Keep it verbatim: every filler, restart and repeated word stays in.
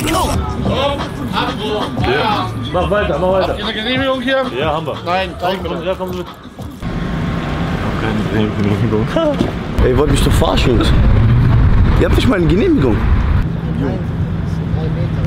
Genehmigung! Ja. Mach weiter, mach weiter. Habt ihr eine Genehmigung hier? Ja, haben wir. Nein, zeig Komm, bitte. ja, komm mit. Keine Genehmigung. Ey, ihr wollt mich doch verarschen, Jungs. Ihr habt nicht mal eine Genehmigung. Nein, drei Meter.